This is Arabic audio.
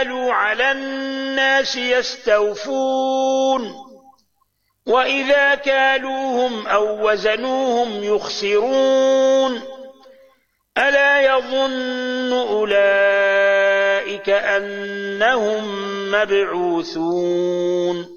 كانوا على الناس يستوفون وإذا كالوهم أو وزنوهم يخسرون ألا يظن أولئك أنهم مبعوثون